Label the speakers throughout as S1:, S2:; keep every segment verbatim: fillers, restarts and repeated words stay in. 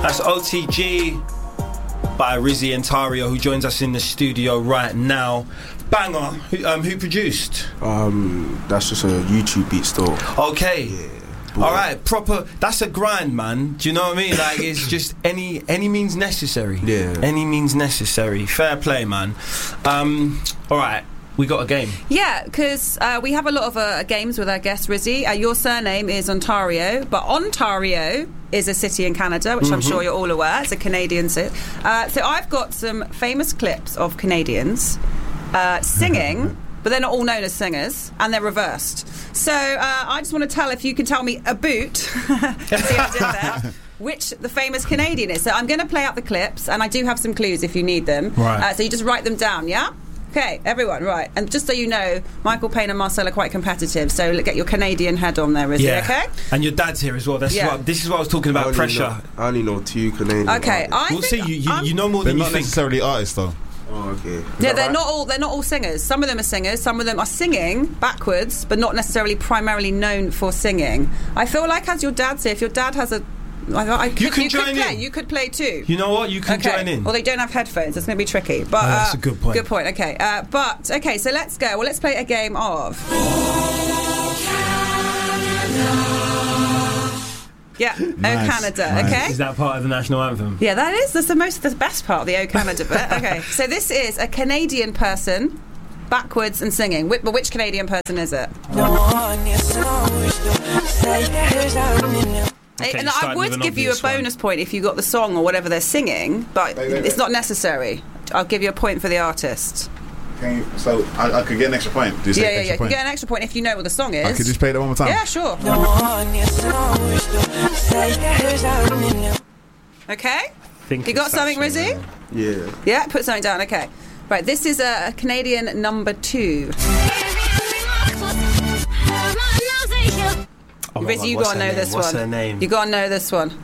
S1: That's O T G by Rizzy and Tario, who joins us in the studio right now. Banger. Who, um, who produced?
S2: Um, that's just a YouTube beat store.
S1: Okay.
S2: Yeah.
S1: All right, proper. That's a grind, man. Do you know what I mean? Like, it's just any any means necessary.
S2: Yeah.
S1: Any means necessary. Fair play, man. Um. All right. We got a game.
S3: Yeah, because uh, we have a lot of uh, games with our guest Rizzy. Uh, your surname is Ontario, but Ontario is a city in Canada, which mm-hmm. I'm sure you're all aware. It's a Canadian city. Uh, so I've got some famous clips of Canadians uh, singing, but they're not all known as singers, and they're reversed. So uh, I just want to tell, if you can tell me a boot, see I did that, which the famous Canadian is. So I'm going to play out the clips, and I do have some clues if you need them.
S1: Right.
S3: Uh, so you just write them down, yeah? Okay, everyone, right. And just so you know, Michael Payne and Marcel are quite competitive, so get your Canadian head on there, is
S1: yeah.
S3: it okay?
S1: And your dad's here as well. That's
S3: yeah.
S1: what, this is what I was talking about,
S2: I
S1: pressure.
S2: Know, I only know two Canadian
S3: Okay,
S2: artists.
S3: I
S1: We'll
S3: think
S1: see, you, you,
S3: I'm,
S1: you know more
S4: They're
S1: than you
S4: not
S1: think.
S4: necessarily artists, though.
S2: Oh, okay. Is
S3: Yeah,
S2: that
S3: they're
S2: right?
S3: not all they're not all singers. Some of them are singers, some of them are singing backwards, but not necessarily primarily known for singing. I feel like, as your dad said, if your dad has a I, I could,
S1: You can
S3: you
S1: join
S3: could play.
S1: in.
S3: You could play too.
S1: You know what? You can
S3: okay.
S1: join in.
S3: Well, they don't have headphones. It's going to be tricky. But
S1: Oh, that's
S3: uh,
S1: a good point.
S3: Good point. Okay. Uh, but okay. So let's go. Well, let's play a game of. Yeah,
S4: Nice.
S3: O Canada.
S4: Nice.
S3: Okay.
S1: Is that part of the national anthem?
S3: Yeah, that is. That's the most, the best part of the O Canada bit. Okay. So this is a Canadian person, backwards and singing. Wh- but which Canadian person is it?
S1: Okay,
S3: and I
S1: starting with
S3: would
S1: an
S3: give you a
S1: obvious one.
S3: bonus point if you got the song or whatever they're singing, but
S5: Wait, wait,
S3: it's
S5: wait.
S3: not necessary. I'll give you a point for the artist.
S5: Can you, so I, I could get an extra point.
S4: Do you say
S3: Yeah, yeah,
S4: extra
S3: yeah. You
S4: point?
S3: get an extra point if you know what the song is.
S4: I could just play that one more time.
S3: Yeah, sure. Okay.
S1: Think
S3: You got
S1: it's
S3: something,
S1: actually-
S3: Rizzy?
S2: Yeah.
S3: Yeah, put something down. Okay. Right, this is a Canadian number two.
S1: Oh my
S3: Rizzy,
S1: God,
S3: you
S1: what's
S3: gotta
S1: her
S3: know
S1: name?
S3: this
S1: What's
S3: one.
S1: her name?
S3: You gotta know this one.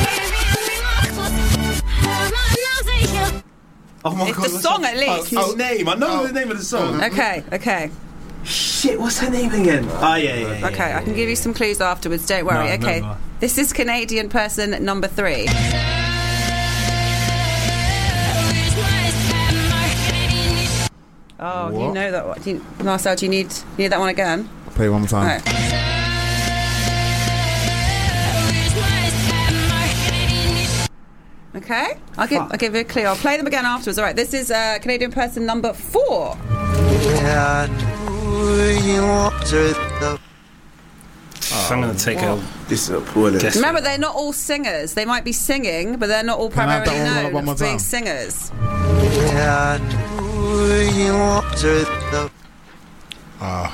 S1: Oh my
S3: It's
S1: God,
S3: the
S1: what's
S3: song
S1: her-
S3: at least.
S1: Oh, his name. I know the name of the song.
S3: Okay, okay.
S1: Shit, what's her name again? Oh, yeah, yeah, yeah.
S3: Okay, I can give you some clues afterwards, don't worry.
S1: No,
S3: okay.
S1: remember.
S3: This is Canadian person number three. Oh, you
S4: What?
S3: know that one. Do you, Marcel, do you need, you need that one again?
S4: Play it one more time.
S3: Right. Okay, I'll give, I'll give you a clue. I'll play them again afterwards. All right, this is uh, Canadian person number four.
S1: So I'm going to take a
S2: This is appalling.
S1: guess.
S3: Remember, they're not all singers. They might be singing, but they're not all
S4: Can I have
S3: primarily
S4: that one-
S3: known
S4: one more
S3: for being
S4: time?
S3: singers.
S4: Ah,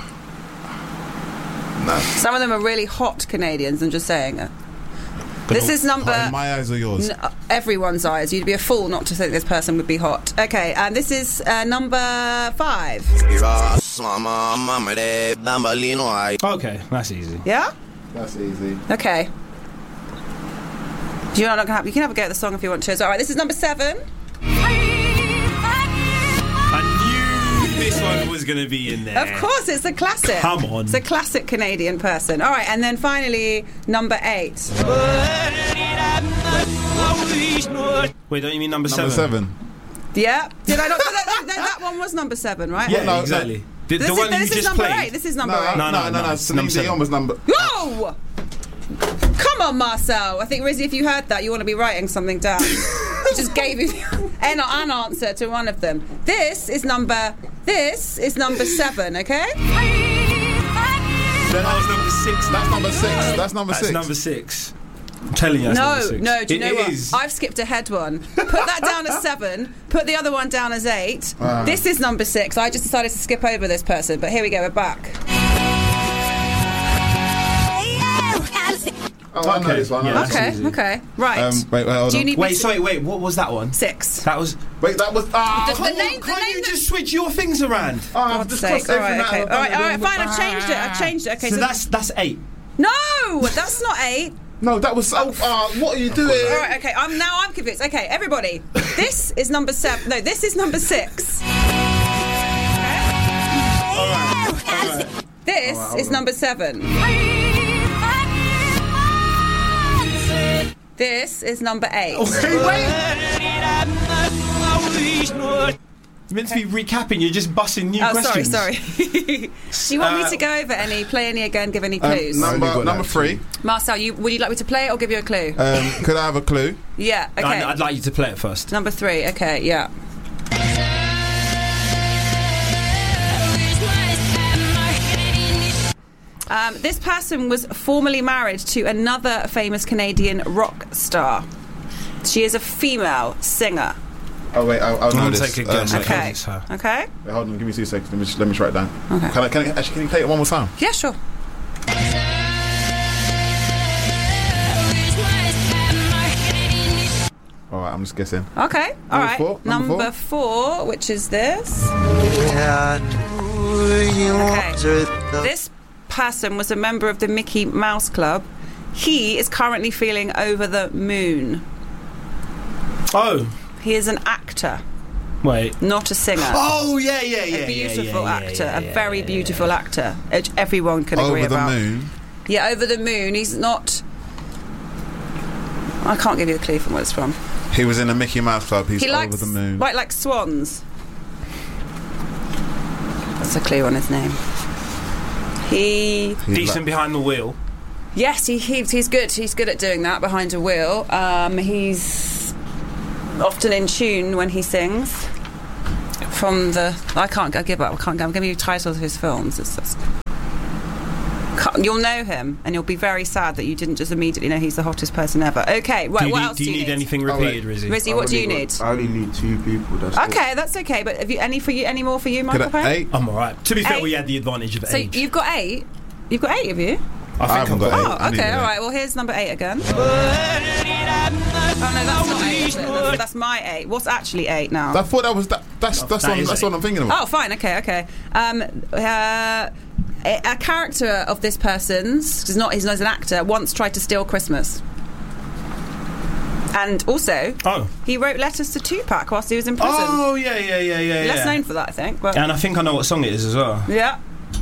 S3: Some of them are really hot Canadians, I'm just saying. This is number...
S4: in my eyes or yours?
S3: N- everyone's eyes. You'd be a fool not to think this person would be hot. Okay, and this is uh, number five.
S1: Okay, that's easy.
S3: Yeah?
S5: That's easy.
S3: Okay. You're not gonna have, you can have a go at the song if you want to. All right, this is number seven.
S1: I knew this one was going to be in there.
S3: Of course, it's a classic.
S1: Come on.
S3: It's a classic Canadian person. All right, and then finally, number eight.
S1: Wait, don't you mean number,
S4: Number seven.
S3: Yeah. Did I not? that, that, that one was number seven, right?
S1: Yeah,
S4: no,
S1: exactly. The,
S3: This
S1: the
S3: is,
S1: one
S3: this
S1: you
S3: is
S1: just
S3: number
S1: played.
S3: eight. This is number
S4: No,
S3: eight.
S4: no, no, no,
S1: no,
S4: no.
S1: it's number
S4: Celine
S1: seven.
S4: Dion was number.
S3: No! Come on, Marcel. I think, Rizzy, if you heard that, you want to be writing something down. I just gave you an, an answer to one of them. This is number... This is number seven, okay?
S1: Then I was number six.
S4: That's number six. That's number
S1: That's
S4: six.
S1: number six. I'm telling you, that's
S3: No,
S1: number six.
S3: no, do you
S1: It-
S3: know
S1: it
S3: what?
S1: is.
S3: I've skipped ahead one. Put that down as seven. Put the other one down as eight.
S4: Ah.
S3: This is number six. I just decided to skip over this person, but here we go, we're back.
S5: Oh, I know
S1: Okay,
S5: this one. I
S1: yeah,
S5: know
S1: that's
S5: this
S3: Okay,
S5: one.
S1: easy.
S3: okay. Right.
S4: Um, wait, wait, hold
S3: do you
S4: on.
S3: need me
S1: Wait,
S3: to-
S1: sorry, wait, what was that one?
S3: Six.
S1: That was...
S5: Wait, that was. Ah,
S3: The-
S5: come
S3: the
S5: on.
S3: name-
S1: Can't you
S3: name-
S1: just switch your things around?
S5: Oh, I've
S3: God's
S5: just
S3: sake.
S5: crossed
S3: All
S5: everything
S3: right,
S5: out.
S3: okay.
S5: I've
S3: All
S5: done
S3: right,
S5: it
S3: all right,
S5: wrong.
S3: fine. I've changed it. I've changed it. Okay,
S1: So
S3: so,
S1: that's that's eight.
S3: no, that's not eight.
S5: No, that was. Oh, uh, what are you doing?
S3: All right, okay. I'm now I'm confused. Okay, everybody, this is number seven. No, this is number six. This
S5: All right, hold
S3: is
S5: on.
S3: number seven. This is number eight.
S1: You're meant to be recapping. You're just bussing new
S3: oh,
S1: questions.
S3: sorry, sorry. Do you want
S1: Uh,
S3: me to go over any, play any again, give any
S5: Um,
S3: clues?
S2: I only
S5: number
S2: got
S5: number
S2: that
S5: three.
S3: Marcel, you, would you like me to play it or give you a clue?
S5: Um, could I have a clue?
S3: yeah, okay.
S1: I'd, I'd like you to play it first.
S3: Number three, okay, yeah. Um, this person was formerly married to another famous Canadian rock star. She is a female singer.
S5: Oh wait, I'll, I'll
S1: I'm
S5: know
S1: gonna
S5: this.
S1: take a guess.
S5: Um,
S1: Okay.
S3: Okay.
S1: it's her.
S3: Okay?
S5: wait, hold on, give me two seconds. Let me just, let me just write it down.
S3: Okay.
S5: Can I? Can I actually? Can you play it one more time?
S3: Yeah, sure.
S5: All right, I'm just guessing.
S3: Okay, all
S5: Number
S3: right.
S5: four, number
S3: Number four, which is this. Okay. This person was a member of the Mickey Mouse Club. He is currently feeling over the moon.
S1: Oh,
S3: He is an actor,
S1: wait.
S3: not a singer.
S1: Oh, yeah, yeah, yeah.
S3: a beautiful
S1: yeah, yeah,
S3: actor,
S1: yeah,
S3: a
S1: yeah,
S3: very
S1: yeah,
S3: beautiful actor, which everyone can agree
S5: Over the
S3: about.
S5: moon.
S3: Yeah, over the moon. He's not. I can't give you a clue from where it's from.
S5: He was in a Mickey Mouse Club. He's
S3: He likes
S5: over the moon.
S3: like like swans. That's a clue on his name. He
S5: He's
S1: Decent
S5: like-
S1: behind the wheel.
S3: yes, he, he he's good. He's good at doing that behind a wheel. Um, he's often in tune when he sings. From the I can't I give up. I can't. I'm giving you titles of his films. It's just, can't- you'll know him, and you'll be very sad that you didn't just immediately know he's the hottest person ever. Okay, right.
S1: do you,
S3: what
S1: need,
S3: else
S1: do you need, anything
S2: Oh, wait.
S1: repeated, Rizzy?
S3: Rizzy,
S2: I
S3: what do
S2: only
S3: you
S2: got-
S3: need?
S2: I only need two people. That's it.
S3: Okay, that's okay. But have you any for you? Any more for you,
S5: Could
S3: Michael
S5: I,
S3: Payne?
S5: eight?
S1: I'm alright. To be fair,
S3: Eight.
S1: we had the advantage of
S3: So
S1: age.
S3: you've got eight. You've got eight of you.
S1: I
S5: I
S1: think
S5: haven't
S1: I've
S5: got
S1: got
S5: eight.
S3: Oh,
S5: I need
S3: okay,
S5: eight.
S3: all right. Well, here's number eight again. Oh no, that's not eight. Is it? That's, that's my eight. What's actually eight now?
S5: I thought that was that. That's that's
S1: that
S5: what
S1: is
S5: that's
S1: eight.
S5: what I'm thinking about.
S3: Oh, fine. Okay, okay. Um, uh, a, a character of this person's, he's not, he's not an actor, once tried to steal Christmas. And also,
S1: Oh.
S3: he wrote letters to Tupac whilst he was in prison.
S1: Oh, yeah, yeah, yeah, yeah.
S3: Less
S1: yeah.
S3: known for that, I think. But
S1: And I think I know what song it is as well.
S3: yeah.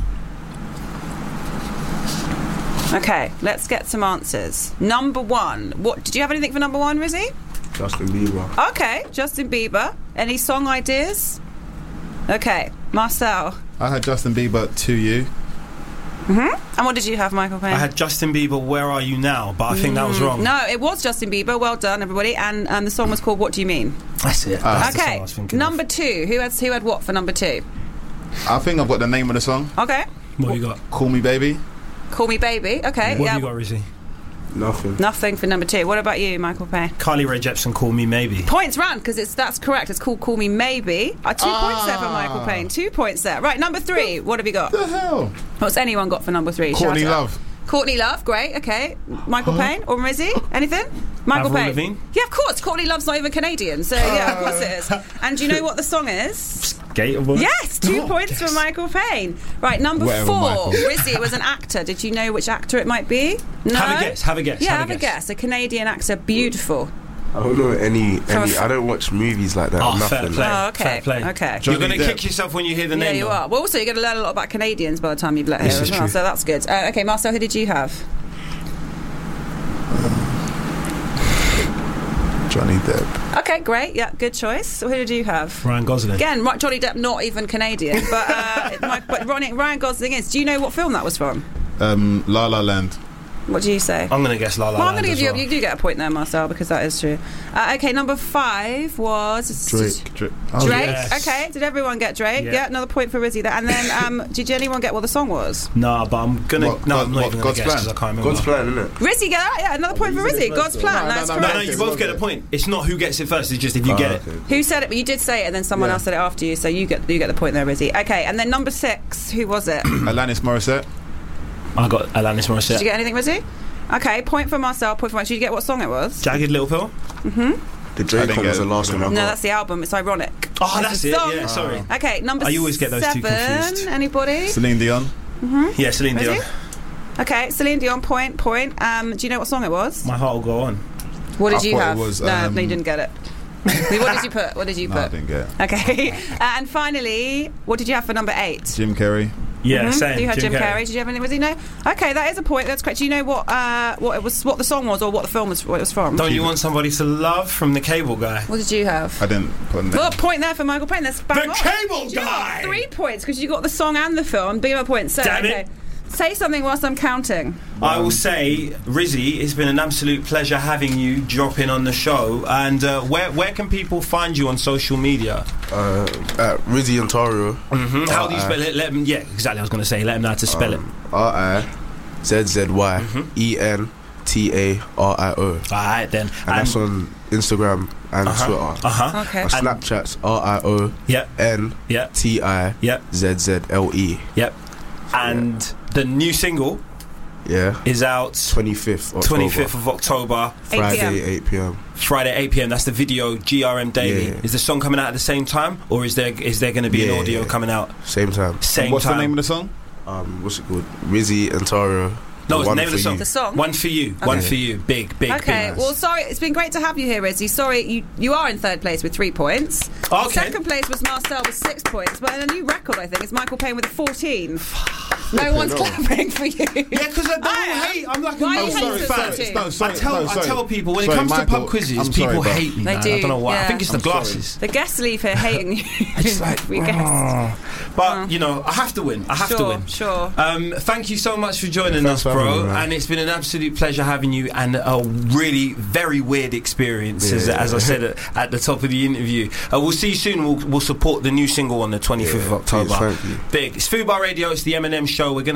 S3: Okay, let's get some answers. Number one. What did you have anything for number one, Rizzy?
S2: Justin Bieber.
S3: Okay, Justin Bieber. Any song ideas? Okay, Marcel.
S5: I had Justin Bieber to you.
S3: And what did you have, Michael Payne?
S1: I had Justin Bieber, Where Are You Now? But I think that was wrong.
S3: No, it was Justin Bieber. Well done, everybody. And um, the song was called What Do You Mean?
S1: That's it. That's the song I
S3: Okay,
S1: was thinking
S3: number
S1: of.
S3: two. Who had who had what for number two?
S5: I think I've got the name of the song.
S3: Okay,
S1: What have you got?
S5: Call Me Baby.
S3: Call Me Baby. Okay,
S1: What
S3: yeah.
S1: have you got, Rizzy?
S2: Nothing.
S3: Nothing for number two. What about you, Michael Payne?
S1: Carly Rae Jepsen, Call Me Maybe.
S3: Points round because it's that's correct. It's called Call Me Maybe. Uh, two points there for Michael Payne. Two points there. Right, number three. What have you got?
S5: The hell?
S3: What's anyone got for number three?
S5: Courtney
S3: Shout out.
S5: Love.
S3: Courtney Love, great, okay. Michael Payne or Rizzy? Anything? Michael
S1: Avril
S3: Payne.
S1: Lavigne?
S3: Yeah, of course. Courtney Love's not even Canadian, so yeah, of course it is. And do you know what the song is?
S1: Gatorboy.
S3: Yes, two
S1: Oh,
S3: points
S1: yes.
S3: for Michael Payne. Right, number
S5: Whatever,
S3: four.
S5: Michael.
S3: Rizzy was an actor. Did you know which actor it might be? No.
S1: Have a guess, have a guess,
S3: Yeah,
S1: have
S3: have,
S1: a
S3: a
S1: guess.
S3: guess. A Canadian actor, beautiful.
S2: I don't know any.
S3: From a
S2: any
S3: f-
S2: I don't watch movies like that.
S1: Oh,
S2: nothing.
S1: fair play.
S3: Oh, okay,
S1: Fair play.
S3: okay.
S1: You're
S5: Johnny
S1: going to
S5: Depp.
S1: kick yourself when you hear the
S3: Yeah,
S1: name.
S3: you
S1: though.
S3: are. Well, also, you're going to learn a lot about Canadians by the time you've let
S1: This
S3: here
S1: is
S3: as well,
S1: true.
S3: so that's good. Uh, okay, Marcel, who did you have?
S5: Johnny Depp.
S3: Okay, great. Yeah, good choice. So who did you have?
S1: Ryan Gosling.
S3: Again, Ro- Johnny Depp, not even Canadian, but uh, it might- but Ronnie, Ryan Gosling is. Do you know what film that was from?
S5: Um, La La Land.
S3: What do you say?
S1: I'm going to guess La La
S3: well, I'm
S1: Land
S3: going to give
S1: as
S3: you.
S1: well.
S3: You do get a point there, Marcel, because that is true. Uh, okay, number five was
S5: Drake. Drake. Oh,
S3: Drake.
S1: yes.
S3: Okay, did everyone get Drake?
S1: Yeah.
S3: Yeah, another point for Rizzy there. And then, um, did anyone get what the song was?
S1: Nah, but I'm going to...
S5: What,
S1: No,
S5: God-
S1: I'm not
S5: what,
S1: even going
S5: God's
S1: to guess
S5: plan?
S1: because I can't remember.
S2: God's plan, isn't it?
S3: Rizzy, get that? Yeah, another point for
S2: you said
S3: Rizzy.
S2: it
S3: God's
S2: first,
S3: plan.
S5: though.
S3: That's
S5: No, no,
S1: No,
S3: correct.
S1: no, you both get a point. It's not who gets it first, it's just if you
S2: Oh,
S1: get it.
S2: okay.
S3: Who said it? But you did say it, and then someone
S1: Yeah.
S3: else said it after you, so you get you get the point there, Rizzy. Okay, and then number six, who was it? Did
S5: Alanis Morissette.
S1: I got Alanis Morissette.
S3: you get anything, Rizzy? Okay, point for Marcel, point for Mike. Did you get what song it was?
S1: Jagged Little Pill?
S2: The
S5: I
S2: Drake
S5: didn't
S2: one
S5: get
S2: was the
S5: it.
S2: last one I
S3: No,
S2: got.
S3: that's the album. It's ironic.
S1: Oh,
S3: It's
S1: that's
S3: the
S1: it.
S3: song.
S1: Yeah, sorry.
S3: Okay, number
S1: I always get those two
S3: seven.
S1: confused.
S3: Anybody?
S5: Celine Dion.
S1: Yeah, Celine Dion.
S3: Rizzy? Okay, Celine Dion, point, point. Um, do you know what song it was?
S1: My heart will go on.
S3: What did
S5: I
S3: you
S5: thought it
S3: have?
S5: was,
S3: no,
S5: um,
S3: no, you didn't get it. What did you put? What did you
S5: No, I
S3: put?
S5: didn't get it.
S3: Okay, uh, and finally, what did you have for number eight?
S5: Jim Carrey.
S1: Yeah,
S3: Mhm.
S1: same.
S3: You had Jim,
S1: Jim
S3: Carrey.
S1: Carrey.
S3: Did you have any? Was he no? Okay, that is a point. That's correct. Do you know what uh, what it was? What the song was, or what the film was? What it was from?
S1: Don't you want somebody to love from the Cable Guy?
S3: What did you have?
S5: I didn't put them
S3: Well,
S5: there.
S3: point there for Michael Payne. That's bang
S1: The
S3: on.
S1: Cable
S3: You got
S1: Guy!
S3: Three points because you got the song and the film. Big up points. So,
S1: Damn it.
S3: okay. Say something whilst I'm counting.
S1: I will say, Rizzy, it's been an absolute pleasure having you drop in on the show. And uh, where where can people find you on social media?
S2: Uh, at Rizzy Ontario.
S1: Mm-hmm. How do you spell it? Let them. Yeah, exactly. I was going to say, let them know how to spell
S2: Um, R I Z Z Y E N T A R I O.
S1: it. All right then.
S2: And that's on Instagram and
S1: uh-huh.
S2: Twitter.
S1: Uh huh.
S3: Okay.
S2: My Snapchat's R I O
S1: Yep.
S2: N
S1: Yep.
S2: T I
S1: Yep.
S2: Z Z L E.
S1: Yep. And the new single
S2: Yeah.
S1: is out
S2: twenty-fifth October.
S1: twenty-fifth of October,
S3: eight
S2: Friday,
S3: p.m.
S2: eight p.m.
S1: Friday eight p.m. That's the video G R M Daily.
S2: Yeah.
S1: Is the song coming out at the same time, or is there is there going to be
S2: Yeah.
S1: an audio coming out
S2: Same time.
S1: same
S5: What's
S1: time?
S5: the name of the song?
S2: Um, what's it called? Rizzy Ontario.
S1: No, it's the
S2: One
S1: name of the
S2: for
S1: song.
S2: You.
S3: The song?
S1: One for you. One for you. Big, big,
S3: Okay,
S1: big.
S3: well, sorry, it's been great to have you here, Rizzy. Sorry, you, you are in third place with three points.
S1: Okay.
S3: Second place was Marcel with six points, but in a new record, I think, it's Michael Payne with fourteen. No one's clapping for you.
S1: Yeah, because I don't
S3: I am.
S1: hate. I'm like
S3: Why
S1: a
S3: are you
S1: sorry
S3: hating
S1: fan.
S3: so much?
S5: No, sorry,
S1: I tell
S5: no,
S1: I
S5: sorry.
S1: tell people when
S5: Sorry,
S1: it comes
S5: Michael,
S1: to pub quizzes,
S5: I'm
S1: people
S5: sorry, bro.
S1: hate me.
S3: They
S1: man.
S3: do,
S1: I don't know why. I
S3: yeah.
S1: think it's the
S5: I'm sorry.
S1: glasses.
S3: The guests leave here hating you.
S1: It's like,
S3: we guessed.
S1: oh. But you know, I have to win. I have
S3: Sure,
S1: to win.
S3: sure.
S1: Um, thank you so much for joining
S2: Thanks
S1: us,
S2: for having
S1: bro.
S2: me, man.
S1: And it's been an absolute pleasure having you, and a really very weird experience, as,
S2: Yeah.
S1: as I said at, at the top of the interview. Uh, we'll see you soon. We'll, we'll support the new single on the twenty-fifth of
S2: Yeah,
S1: October.
S2: please, thank you.
S1: Big. It's Food Bar Radio. It's the M and M Show. We're gonna